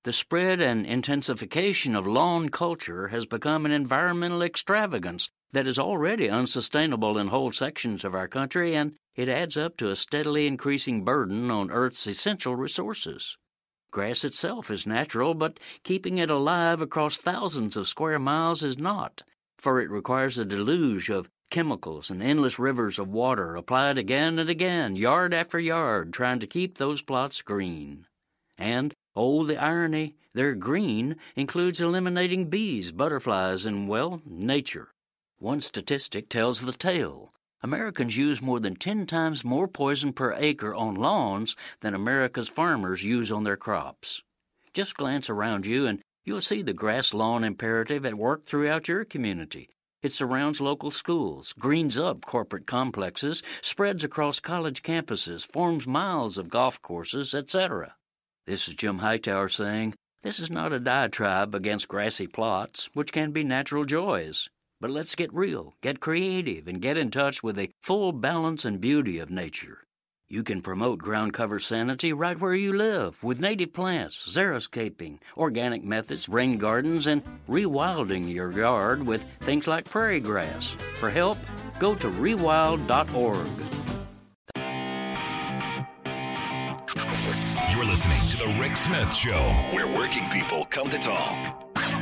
The spread and intensification of lawn culture has become an environmental extravagance that is already unsustainable in whole sections of our country, and it adds up to a steadily increasing burden on Earth's essential resources. Grass itself is natural, but keeping it alive across thousands of square miles is not, for it requires a deluge of chemicals and endless rivers of water applied again and again, yard after yard, trying to keep those plots green. And, oh, the irony, their green includes eliminating bees, butterflies, and, well, nature. One statistic tells the tale. Americans use more than 10 times more poison per acre on lawns than America's farmers use on their crops. Just glance around you and you'll see the grass lawn imperative at work throughout your community. It surrounds local schools, greens up corporate complexes, spreads across college campuses, forms miles of golf courses, etc. This is Jim Hightower saying, this is not a diatribe against grassy plots, which can be natural joys. But let's get real, get creative, and get in touch with the full balance and beauty of nature. You can promote ground cover sanity right where you live with native plants, xeriscaping, organic methods, rain gardens, and rewilding your yard with things like prairie grass. For help, go to rewild.org. You're listening to The Rick Smith Show, where working people come to talk.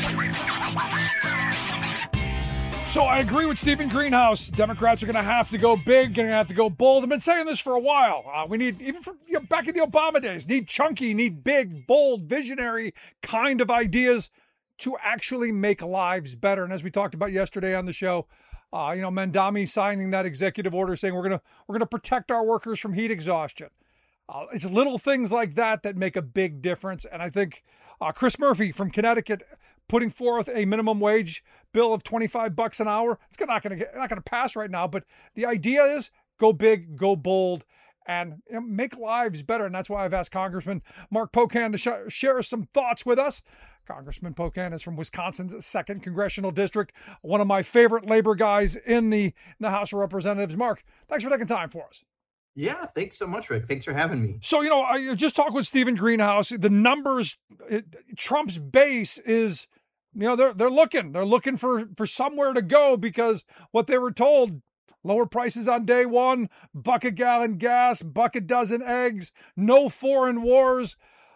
So I agree with Stephen Greenhouse. Democrats are going to have to go big, going to have to go bold. I've been saying this for a while. We need, even from back in the Obama days, need chunky, need big, bold, visionary kind of ideas to actually make lives better. And as we talked about yesterday on the show, Mandami signing that executive order saying we're going to protect our workers from heat exhaustion. It's little things like that that make a big difference. And I think Chris Murphy from Connecticut putting forth a minimum wage bill of $25 an hour. It's not going to pass right now, but the idea is go big, go bold, and make lives better. And that's why I've asked Congressman Mark Pocan to share some thoughts with us. Congressman Pocan is from Wisconsin's 2nd Congressional District, one of my favorite labor guys in the House of Representatives. Mark, thanks for taking time for us. Yeah, thanks so much, Rick. Thanks for having me. So, I just talked with Stephen Greenhouse. The numbers, Trump's base is, they're looking for somewhere to go because what they were told, lower prices on day one, $1 a gallon gas, $1 a dozen eggs, no foreign wars.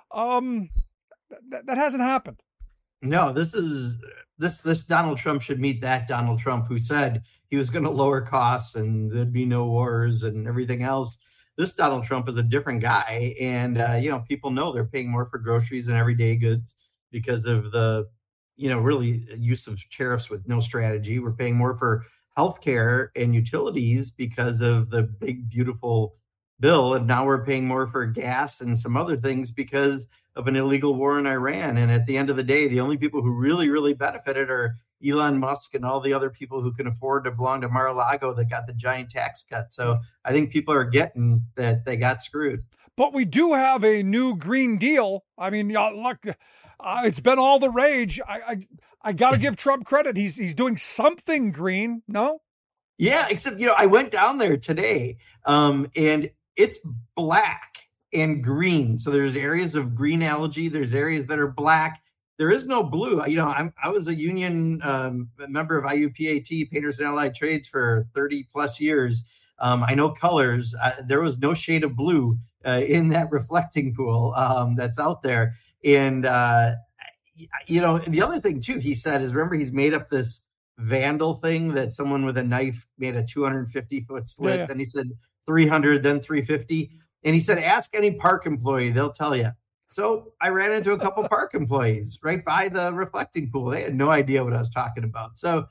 That hasn't happened. No, this Donald Trump should meet that Donald Trump who said he was going to lower costs and there'd be no wars and everything else. This Donald Trump is a different guy. And, people know they're paying more for groceries and everyday goods because of the, really use of tariffs with no strategy. We're paying more for healthcare and utilities because of the big, beautiful bill. And now we're paying more for gas and some other things because of an illegal war in Iran. And at the end of the day, the only people who really, really benefited are Elon Musk and all the other people who can afford to belong to Mar-a-Lago that got the giant tax cut. So I think people are getting that they got screwed. But we do have a new Green Deal. I mean, look, it's been all the rage. I got to give Trump credit. He's doing something green. No? Yeah, except, I went down there today and it's black and green. So there's areas of green algae. There's areas that are black. There is no blue. I was a union member of IUPAT, Painters and Allied Trades, for 30 plus years. I know colors. There was no shade of blue in that reflecting pool that's out there. And, the other thing, too, he said is, remember, he's made up this vandal thing that someone with a knife made a 250-foot slit. Yeah. Then he said 300, then 350. And he said, ask any park employee, they'll tell you. So I ran into a couple park employees right by the reflecting pool. They had no idea what I was talking about. So,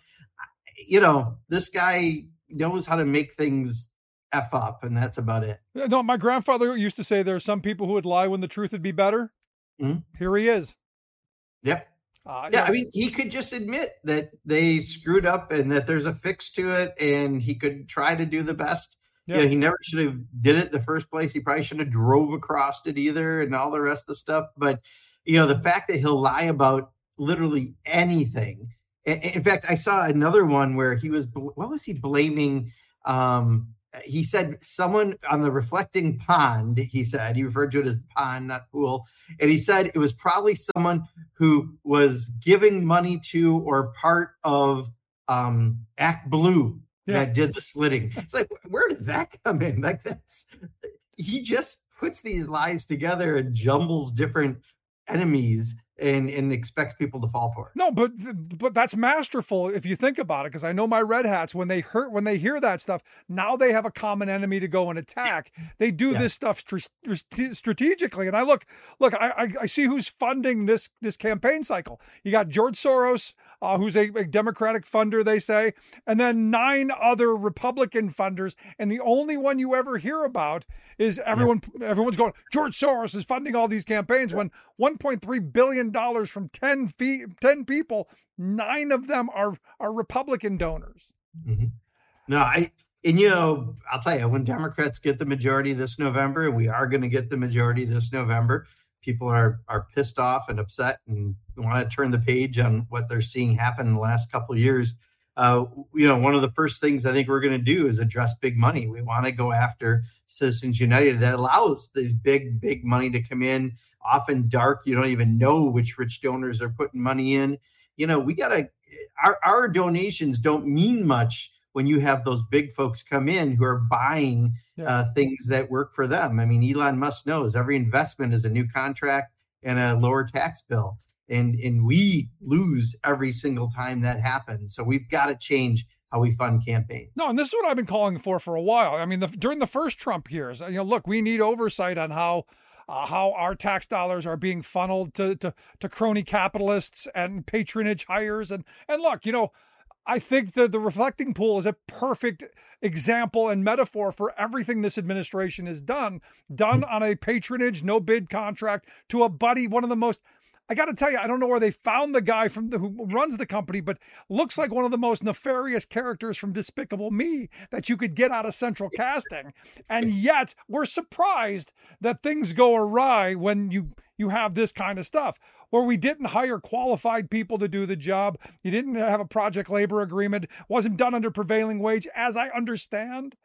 this guy knows how to make things F up, and that's about it. No, my grandfather used to say there are some people who would lie when the truth would be better. Mm-hmm. Here he is. Yep. I mean, he could just admit that they screwed up and that there's a fix to it, and he could try to do the best. Yeah, he never should have did it in the first place. He probably shouldn't have drove across it either and all the rest of the stuff. But, the fact that he'll lie about literally anything. In fact, I saw another one where he was, what was he blaming? he said someone on the reflecting pond, he said, he referred to it as the pond, not pool. And he said it was probably someone who was giving money to or part of Act Blue that did the slitting. It's like, where did that come in? Like he just puts these lies together and jumbles different enemies and expects people to fall for it. No, but that's masterful if you think about it, because I know my red hats, when they hear that stuff, now they have a common enemy to go and attack. They do this stuff strategically. And I see who's funding this campaign cycle. You got George Soros, who's a Democratic funder, they say, and then 9 other Republican funders. And the only one you ever hear about is everyone's going, George Soros is funding all these campaigns, when $1.3 billion from 10 people, 9 of them are Republican donors. Mm-hmm. No, I'll tell you, when Democrats get the majority this November, and we are going to get the majority this November, people are pissed off and upset and want to turn the page on what they're seeing happen in the last couple of years. One of the first things I think we're going to do is address big money. We want to go after Citizens United that allows these big money to come in, often dark. You don't even know which rich donors are putting money in. Our donations don't mean much when you have those big folks come in who are buying things that work for them. I mean, Elon Musk knows every investment is a new contract and a lower tax bill. And we lose every single time that happens. So we've got to change how we fund campaigns. No, and this is what I've been calling for a while. I mean, during the first Trump years, look, we need oversight on how our tax dollars are being funneled to crony capitalists and patronage hires. And look, I think that the reflecting pool is a perfect example and metaphor for everything this administration has done on a patronage, no bid contract to a buddy, one of the most, I got to tell you, I don't know where they found the guy who runs the company, but looks like one of the most nefarious characters from Despicable Me that you could get out of Central Casting. And yet we're surprised that things go awry when you have this kind of stuff, where we didn't hire qualified people to do the job. You didn't have a project labor agreement, wasn't done under prevailing wage, as I understand.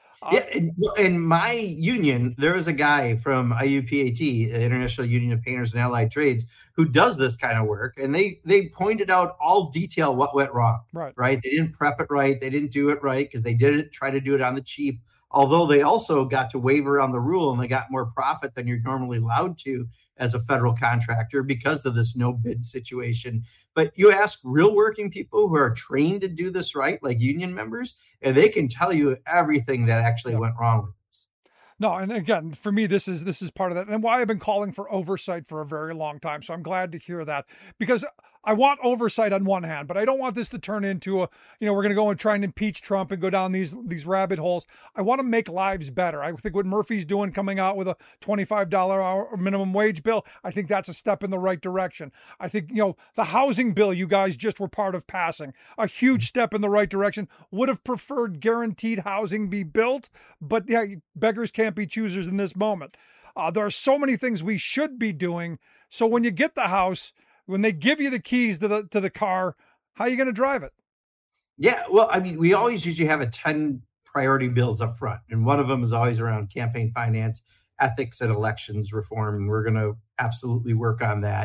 In my union, there was a guy from IUPAT, the International Union of Painters and Allied Trades, who does this kind of work. And they pointed out all detail what went wrong. Right. They didn't prep it right. They didn't do it right because they didn't try to do it on the cheap. Although they also got to waiver on the rule and they got more profit than you're normally allowed to as a federal contractor because of this no bid situation. But you ask real working people who are trained to do this right, like union members, and they can tell you everything that actually went wrong with this. No, and again, for me, this is part of that, and why I've been calling for oversight for a very long time. So I'm glad to hear that, because I want oversight on one hand, but I don't want this to turn into we're going to go and try and impeach Trump and go down these rabbit holes. I want to make lives better. I think what Murphy's doing, coming out with a $25 hour minimum wage bill, I think that's a step in the right direction. I think, the housing bill you guys just were part of passing, a huge step in the right direction. Would have preferred guaranteed housing be built, but beggars can't be choosers in this moment. There are so many things we should be doing. So when you get the house, when they give you the keys to the car, how are you going to drive it? Yeah, well, I mean, we always usually have 10 priority bills up front, and one of them is always around campaign finance, ethics, and elections reform, and we're going to absolutely work on that.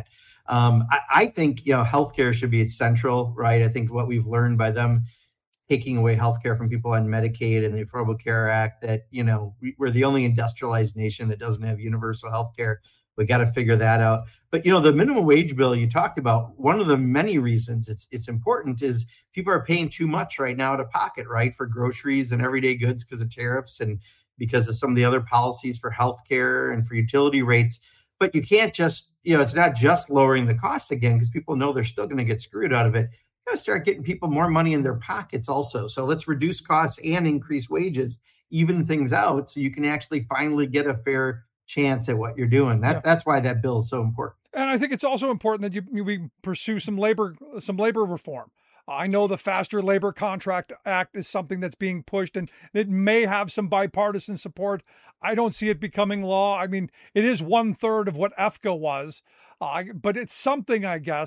I think healthcare should be central, right? I think what we've learned by them taking away healthcare from people on Medicaid and the Affordable Care Act, that we're the only industrialized nation that doesn't have universal healthcare. We got to figure that out. But, the minimum wage bill you talked about, one of the many reasons it's important is people are paying too much right now out of pocket, right, for groceries and everyday goods because of tariffs and because of some of the other policies for healthcare and for utility rates. But you can't just, it's not just lowering the costs again, because people know they're still going to get screwed out of it. You got to start getting people more money in their pockets also. So let's reduce costs and increase wages, even things out, so you can actually finally get a fair chance at what you're doing. That's why that bill is so important. And I think it's also important that we pursue some labor reform. I know the Faster Labor Contract Act is something that's being pushed, and it may have some bipartisan support. I don't see it becoming law. I mean, it is 1/3 of what EFCA was, but it's something, I guess.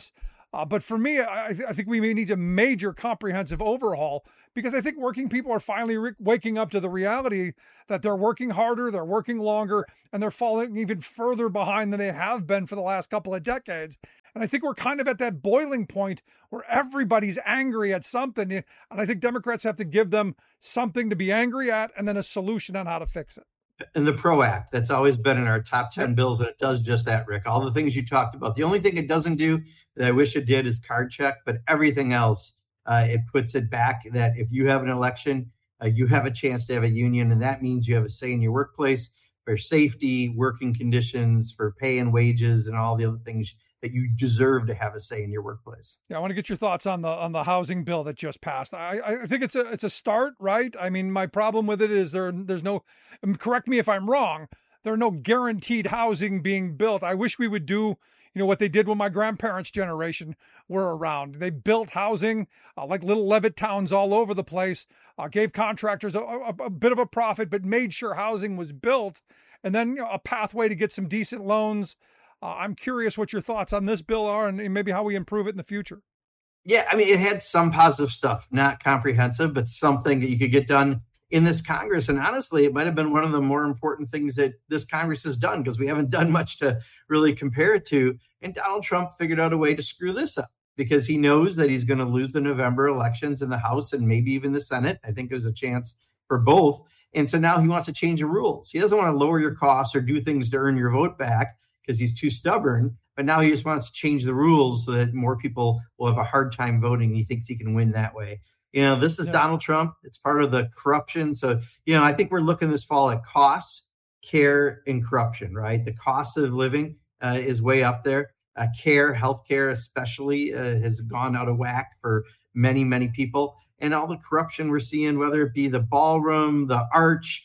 But for me, I think we may need a major comprehensive overhaul, because I think working people are finally waking up to the reality that they're working harder, they're working longer, and they're falling even further behind than they have been for the last couple of decades. And I think we're kind of at that boiling point where everybody's angry at something. And I think Democrats have to give them something to be angry at and then a solution on how to fix it. And the PRO Act, that's always been in our top 10 bills, and it does just that, Rick. All the things you talked about. The only thing it doesn't do that I wish it did is card check, but everything else, it puts it back that if you have an election, you have a chance to have a union, and that means you have a say in your workplace for safety, working conditions, for pay and wages, and all the other things that you deserve to have a say in your workplace. Yeah, I want to get your thoughts on the housing bill that just passed. I think it's a start, right? I mean, my problem with it is there's no, correct me if I'm wrong, there are no guaranteed housing being built. I wish we would do, what they did when my grandparents' generation were around. They built housing like little Levitt towns all over the place, gave contractors a bit of a profit, but made sure housing was built, and then a pathway to get some decent loans. I'm curious what your thoughts on this bill are, and maybe how we improve it in the future. Yeah, I mean, it had some positive stuff, not comprehensive, but something that you could get done in this Congress. And honestly, it might have been one of the more important things that this Congress has done, because we haven't done much to really compare it to. And Donald Trump figured out a way to screw this up, because he knows that he's going to lose the November elections in the House and maybe even the Senate. I think there's a chance for both. And so now he wants to change the rules. He doesn't want to lower your costs or do things to earn your vote back, because he's too stubborn. But now he just wants to change the rules so that more people will have a hard time voting. He thinks he can win that way. This is Donald Trump. It's part of the corruption. So, I think we're looking this fall at costs, care, and corruption, right? The cost of living is way up there. Healthcare especially, has gone out of whack for many, many people. And all the corruption we're seeing, whether it be the ballroom, the arch,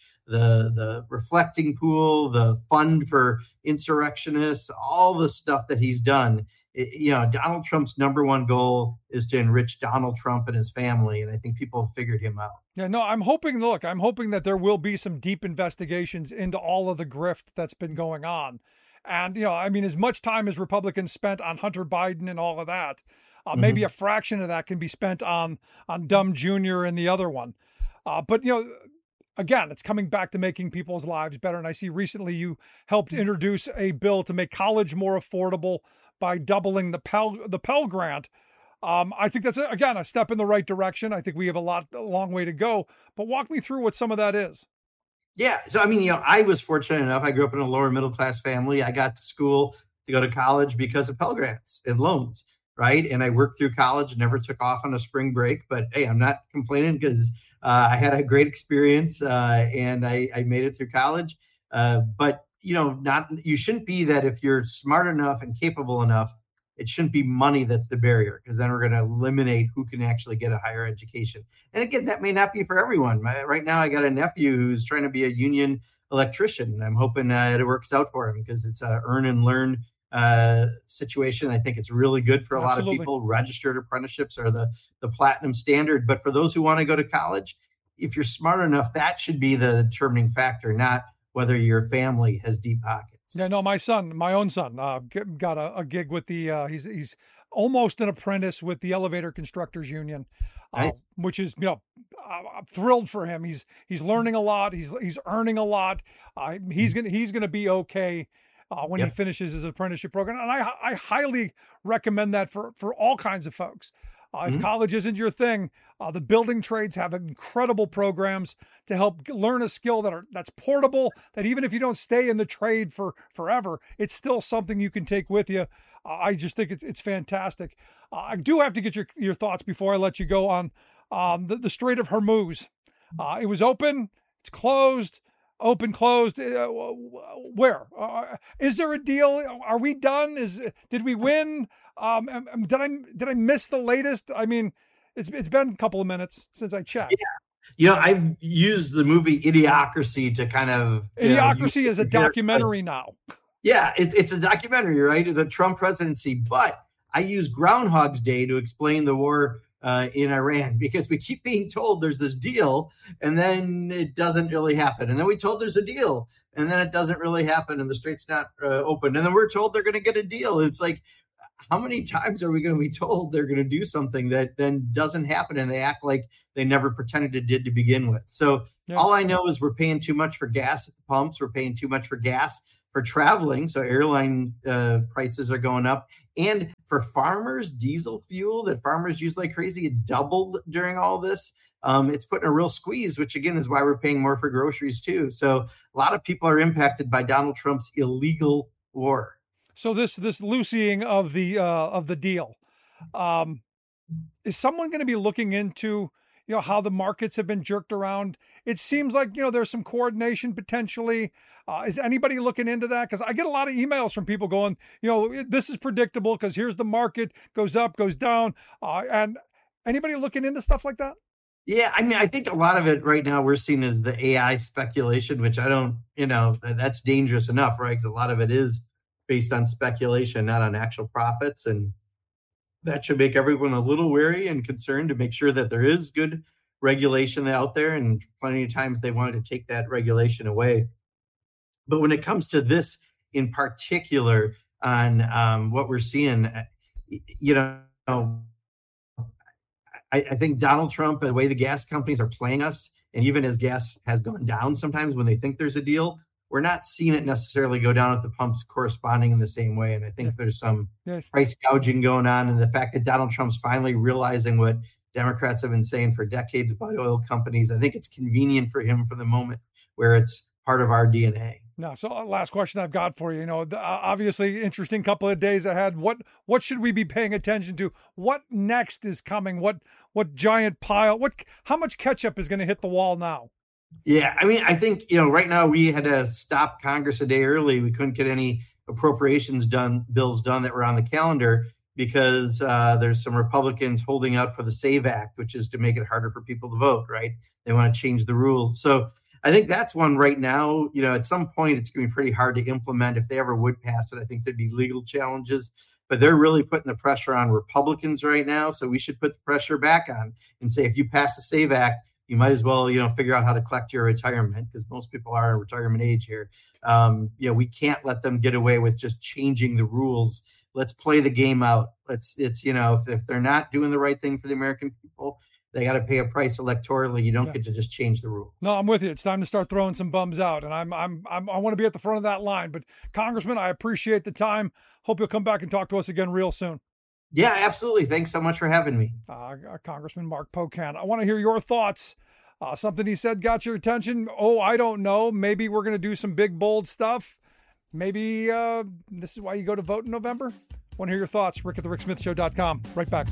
the reflecting pool, the fund for insurrectionists, all the stuff that he's done. Donald Trump's number one goal is to enrich Donald Trump and his family. And I think people have figured him out. Yeah, no, I'm hoping that there will be some deep investigations into all of the grift that's been going on. And, as much time as Republicans spent on Hunter Biden and all of that, maybe a fraction of that can be spent on Dumb Jr. and the other one. But again, it's coming back to making people's lives better. And I see recently you helped introduce a bill to make college more affordable by doubling the Pell Grant. I think that's, again, a step in the right direction. I think we have a long way to go. But walk me through what some of that is. Yeah. So, I was fortunate enough. I grew up in a lower middle class family. I got to school to go to college because of Pell Grants and loans, right? And I worked through college, never took off on a spring break. But, hey, I'm not complaining, because I had a great experience and I made it through college. But, you shouldn't be that if you're smart enough and capable enough, it shouldn't be money that's the barrier, because then we're going to eliminate who can actually get a higher education. And again, that may not be for everyone. Right now, I got a nephew who's trying to be a union electrician, and I'm hoping it works out for him, because it's a earn and learn situation. I think it's really good for a lot of people. Registered apprenticeships are the platinum standard. But for those who want to go to college, if you're smart enough, that should be the determining factor, not whether your family has deep pockets. Yeah, no, my own son, got a gig with the, he's almost an apprentice with the Elevator Constructors Union, Nice. Which is, I'm thrilled for him. He's learning a lot. He's earning a lot. He's going to be okay when he finishes his apprenticeship program. And I highly recommend that for all kinds of folks. If college isn't your thing, the building trades have incredible programs to help learn a skill that's portable, that even if you don't stay in the trade for forever, it's still something you can take with you. I just think it's fantastic. I do have to get your thoughts before I let you go on the Strait of Hormuz. It was open, it's closed, open, closed. Where? Is there a deal? Are we done? Did we win? Did I miss the latest? I mean, it's been a couple of minutes since I checked. Yeah. I've used the movie Idiocracy to kind of... Idiocracy is a documentary now. Yeah, it's a documentary, right? The Trump presidency. But I use Groundhog's Day to explain the war in Iran, because we keep being told there's this deal and then it doesn't really happen. And then we told there's a deal and then it doesn't really happen and the strait's not open. And then we're told they're going to get a deal. It's like, how many times are we going to be told they're going to do something that then doesn't happen and they act like they never pretended it did to begin with? So all I know is we're paying too much for gas at the pumps. We're paying too much for gas for traveling. So airline prices are going up. And for farmers, diesel fuel that farmers use like crazy, it doubled during all this. It's putting a real squeeze, which again is why we're paying more for groceries too. So a lot of people are impacted by Donald Trump's illegal war. So this loosening of the deal, is someone going to be looking into how the markets have been jerked around? It seems like there's some coordination potentially. Is anybody looking into that? Because I get a lot of emails from people going, this is predictable because here's the market goes up, goes down, and anybody looking into stuff like that? Yeah, I mean, I think a lot of it right now we're seeing as the AI speculation, which I don't, that's dangerous enough, right? Because a lot of it is based on speculation, not on actual profits. And that should make everyone a little wary and concerned to make sure that there is good regulation out there. And plenty of times they wanted to take that regulation away. But when it comes to this in particular on what we're seeing, I think Donald Trump, the way the gas companies are playing us, and even as gas has gone down sometimes when they think there's a deal, we're not seeing it necessarily go down at the pumps corresponding in the same way. And I think there's some price gouging going on. And the fact that Donald Trump's finally realizing what Democrats have been saying for decades about oil companies, I think it's convenient for him for the moment where it's part of our DNA. No. So last question I've got for you, obviously interesting couple of days ahead. What should we be paying attention to? What next is coming? What giant pile? How much ketchup is going to hit the wall now? Yeah. I mean, I think, right now we had to stop Congress a day early. We couldn't get any appropriations bills done that were on the calendar because there's some Republicans holding out for the SAVE Act, which is to make it harder for people to vote, right? They want to change the rules. So I think that's one right now. At some point, it's going to be pretty hard to implement. If they ever would pass it, I think there'd be legal challenges. But they're really putting the pressure on Republicans right now. So we should put the pressure back on and say, if you pass the SAVE Act, you might as well, figure out how to collect your retirement, because most people are in retirement age here. We can't let them get away with just changing the rules. Let's play the game out. If they're not doing the right thing for the American people, they got to pay a price electorally. You don't get to just change the rules. No, I'm with you. It's time to start throwing some bums out, and I want to be at the front of that line. But Congressman, I appreciate the time. Hope you'll come back and talk to us again real soon. Yeah, absolutely. Thanks so much for having me. Congressman Mark Pocan. I want to hear your thoughts. Something he said got your attention. Oh, I don't know. Maybe we're going to do some big, bold stuff. Maybe this is why you go to vote in November. Want to hear your thoughts? Rick at thericksmithshow.com. Right back.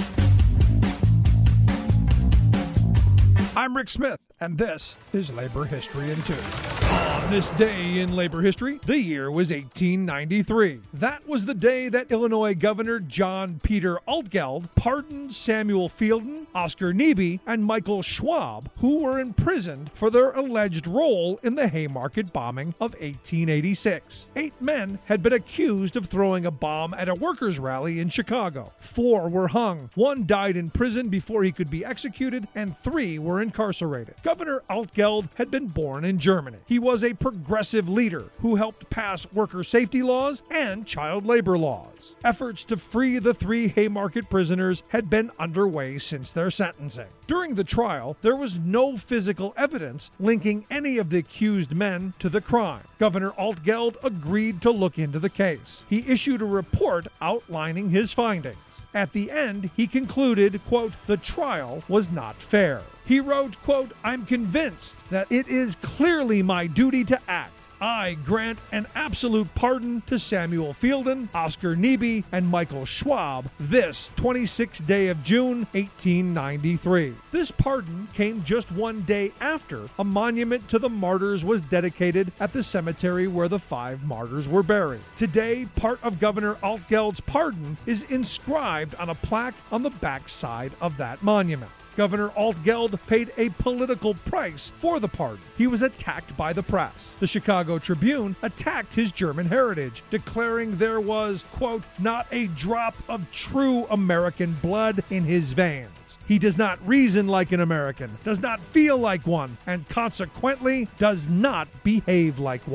I'm Rick Smith, and this is Labor History in 2. On this day in labor history, the year was 1893. That was the day that Illinois Governor John Peter Altgeld pardoned Samuel Fielden, Oscar Neebe, and Michael Schwab, who were imprisoned for their alleged role in the Haymarket bombing of 1886. 8 men had been accused of throwing a bomb at a workers' rally in Chicago. 4 were hung. 1 died in prison before he could be executed, and 3 were incarcerated. Governor Altgeld had been born in Germany. He was a progressive leader who helped pass worker safety laws and child labor laws. Efforts to free the 3 Haymarket prisoners had been underway since their sentencing. During the trial, there was no physical evidence linking any of the accused men to the crime. Governor Altgeld agreed to look into the case. He issued a report outlining his findings. At the end, he concluded, quote, the trial was not fair. He wrote, quote, I'm convinced that it is clearly my duty to act. I grant an absolute pardon to Samuel Fielden, Oscar Neebe, and Michael Schwab this 26th day of June, 1893. This pardon came just 1 day after a monument to the martyrs was dedicated at the cemetery where the 5 martyrs were buried. Today, part of Governor Altgeld's pardon is inscribed on a plaque on the back side of that monument. Governor Altgeld paid a political price for the pardon. He was attacked by the press. The Chicago Tribune attacked his German heritage, declaring there was, quote, not a drop of true American blood in his veins. He does not reason like an American, does not feel like one, and consequently does not behave like one.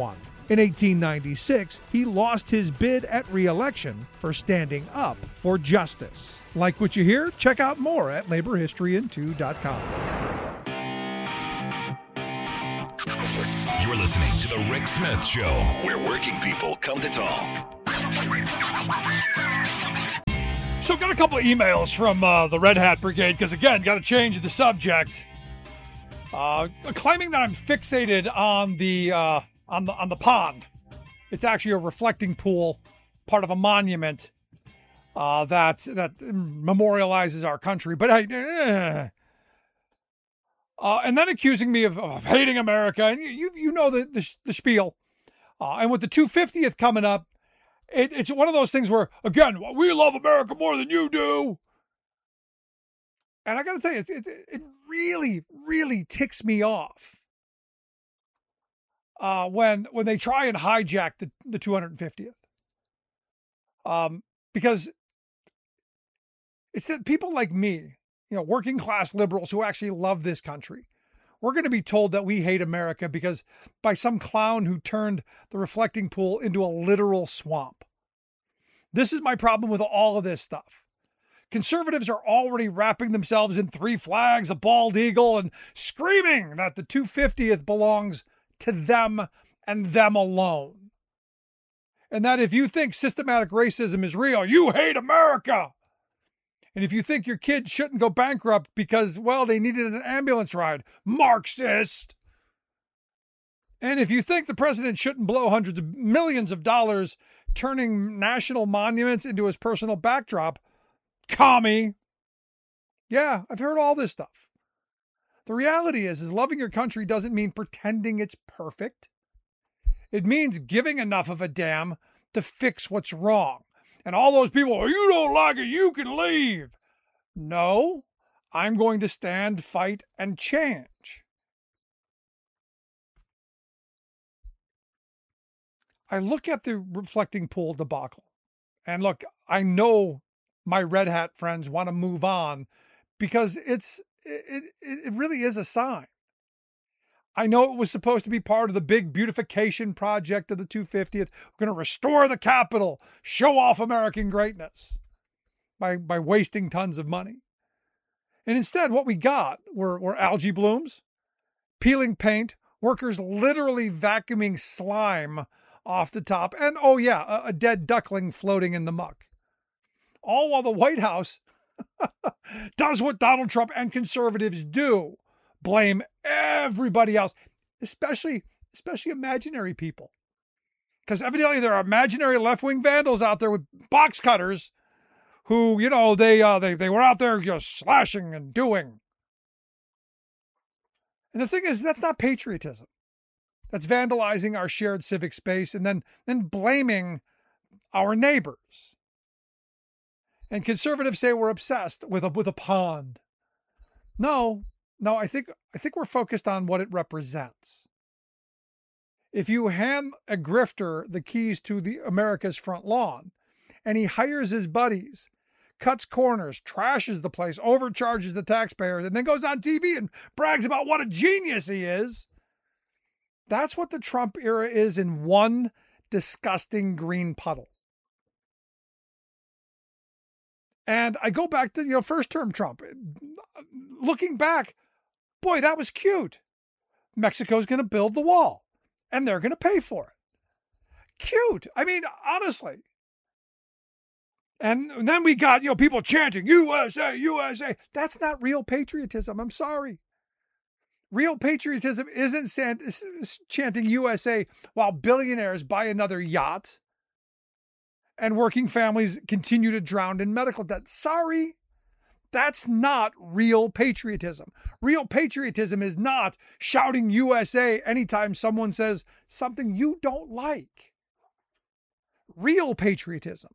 In 1896, he lost his bid at re-election for standing up for justice. Like what you hear? Check out more at laborhistoryin2.com. You're listening to The Rick Smith Show, where working people come to talk. So got a couple of emails from the Red Hat Brigade, because again, got to change the subject. Claiming that I'm fixated on the pond. It's actually a reflecting pool, part of a monument that memorializes our country. But hey, and then accusing me of hating America, and you know the spiel. And with the 250th coming up, it's one of those things where, again, we love America more than you do. And I got to tell you, it really, really ticks me off when they try and hijack the 250th. Because it's that people like me, working class liberals who actually love this country, we're going to be told that we hate America because by some clown who turned the reflecting pool into a literal swamp. This is my problem with all of this stuff. Conservatives are already wrapping themselves in 3 flags, a bald eagle, and screaming that the 250th belongs to them and them alone. And that if you think systematic racism is real, you hate America. And if you think your kid shouldn't go bankrupt because, well, they needed an ambulance ride, Marxist. And if you think the president shouldn't blow hundreds of millions of dollars turning national monuments into his personal backdrop, commie. Yeah, I've heard all this stuff. The reality is loving your country doesn't mean pretending it's perfect. It means giving enough of a damn to fix what's wrong. And all those people, oh, you don't like it, you can leave. No, I'm going to stand, fight, and change. I look at the reflecting pool debacle, and look, I know my Red Hat friends want to move on because it really is a sign. I know it was supposed to be part of the big beautification project of the 250th. We're going to restore the Capitol, show off American greatness by wasting tons of money. And instead, what we got were algae blooms, peeling paint, workers literally vacuuming slime off the top, and oh yeah, a dead duckling floating in the muck. All while the White House does what Donald Trump and conservatives do. Blame everybody else, especially imaginary people. Because evidently there are imaginary left-wing vandals out there with box cutters who, they were out there just slashing and doing. And the thing is, that's not patriotism. That's vandalizing our shared civic space and then blaming our neighbors. And conservatives say we're obsessed with a pond. No, I think we're focused on what it represents. If you hand a grifter the keys to the America's front lawn, and he hires his buddies, cuts corners, trashes the place, overcharges the taxpayers, and then goes on TV and brags about what a genius he is, that's what the Trump era is in one disgusting green puddle. And I go back to, first term Trump. Looking back, boy, that was cute. Mexico's going to build the wall, and they're going to pay for it. Cute. I mean, honestly. And then we got, people chanting, USA, USA. That's not real patriotism. I'm sorry. Real patriotism isn't chanting USA while billionaires buy another yacht and working families continue to drown in medical debt. Sorry. That's not real patriotism. Real patriotism is not shouting USA anytime someone says something you don't like. Real patriotism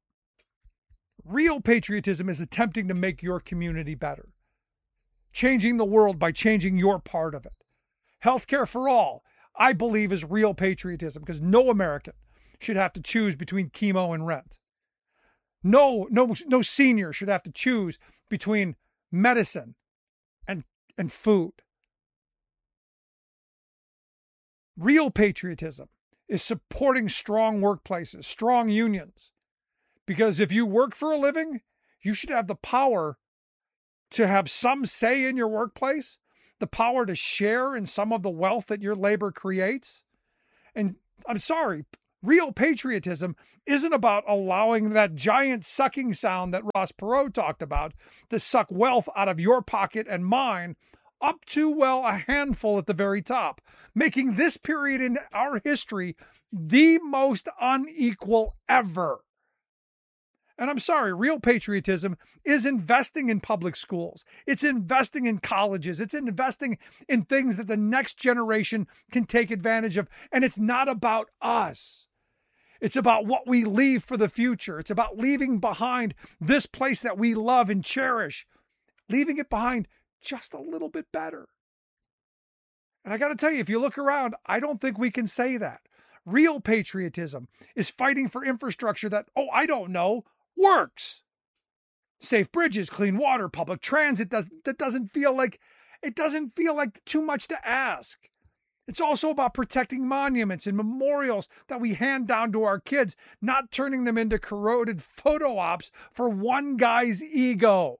is attempting to make your community better. Changing the world by changing your part of it. Healthcare for all, I believe, is real patriotism because no American should have to choose between chemo and rent. No senior should have to choose between medicine and food. Real patriotism is supporting strong workplaces, strong unions. Because if you work for a living, you should have the power to have some say in your workplace, the power to share in some of the wealth that your labor creates. And I'm sorry, real patriotism isn't about allowing that giant sucking sound that Ross Perot talked about to suck wealth out of your pocket and mine up to, well, a handful at the very top, making this period in our history the most unequal ever. And I'm sorry, real patriotism is investing in public schools. It's investing in colleges. It's investing in things that the next generation can take advantage of. And it's not about us. It's about what we leave for the future. It's about leaving behind this place that we love and cherish, leaving it behind just a little bit better. And I got to tell you, if you look around, I don't think we can say that. Real patriotism is fighting for infrastructure that, I don't know, works. Safe bridges, clean water, public transit that doesn't feel like too much to ask. It's also about protecting monuments and memorials that we hand down to our kids, not turning them into corroded photo ops for one guy's ego.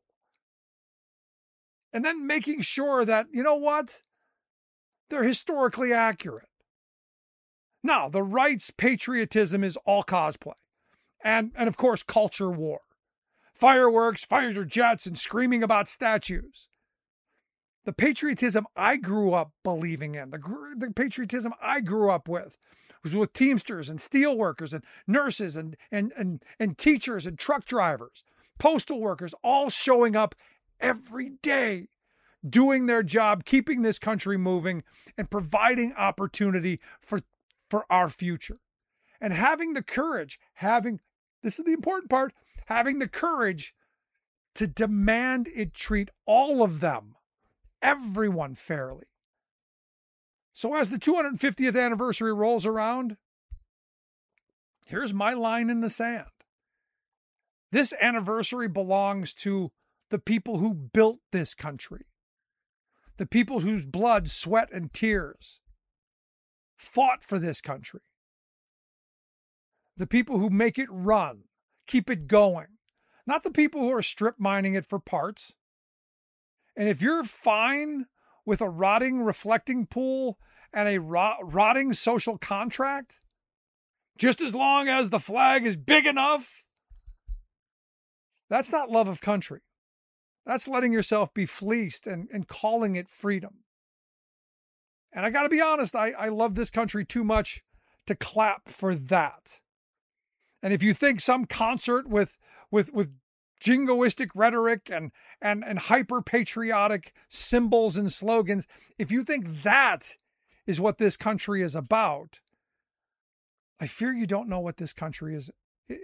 And then making sure that, you know what? They're historically accurate. Now, the right's patriotism is all cosplay. And of course, culture war. Fireworks, fighter jets, and screaming about statues. The patriotism I grew up believing in, the patriotism I grew up with, was with Teamsters and steel workers and nurses and teachers and truck drivers, postal workers, all showing up every day, doing their job, keeping this country moving, and providing opportunity for our future. And having the courage, this is the important part, having the courage to demand it treat all of them, everyone, fairly. So as the 250th anniversary rolls around, here's my line in the sand. This anniversary belongs to the people who built this country, the people whose blood, sweat, and tears fought for this country, the people who make it run, keep it going, not the people who are strip mining it for parts. And if you're fine with a rotting reflecting pool and a rotting social contract, just as long as the flag is big enough, that's not love of country. That's letting yourself be fleeced and calling it freedom. And I got to be honest, I love this country too much to clap for that. And if you think some concert with jingoistic rhetoric and hyper-patriotic symbols and slogans, if you think that is what this country is about, I fear you don't know what this country is.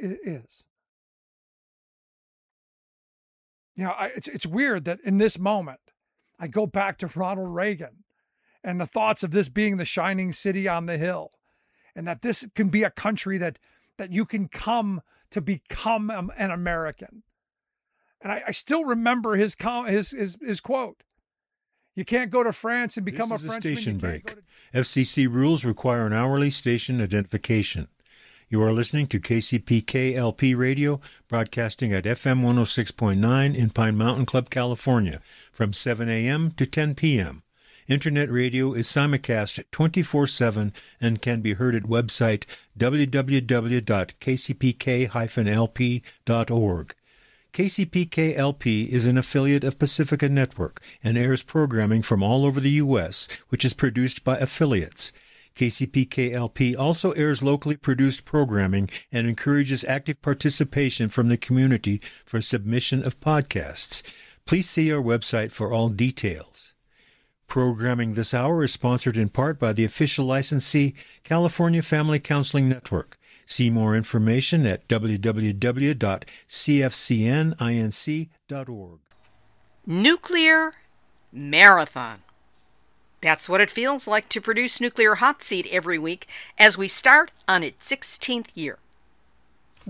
You know, it's weird that in this moment, I go back to Ronald Reagan and the thoughts of this being the shining city on the hill, and that this can be a country that you can come to become an American. And I still remember his quote. You can't go to France and become a Frenchman. This is a station break. FCC rules require an hourly station identification. You are listening to KCPK-LP Radio, broadcasting at FM 106.9 in Pine Mountain Club, California, from 7 a.m. to 10 p.m. Internet radio is simulcast 24/7 and can be heard at website www.kcpk-lp.org. KCPK-LP is an affiliate of Pacifica Network and airs programming from all over the U.S., which is produced by affiliates. KCPK-LP also airs locally produced programming and encourages active participation from the community for submission of podcasts. Please see our website for all details. Programming this hour is sponsored in part by the official licensee, California Family Counseling Network. See more information at www.cfcninc.org. Nuclear Marathon. That's what it feels like to produce Nuclear Hot Seat every week as we start on its 16th year.